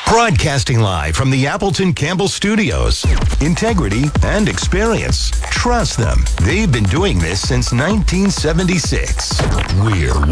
Broadcasting live from the Appleton Campbell Studios. Integrity and experience. Trust them. They've been doing this since 1976. We're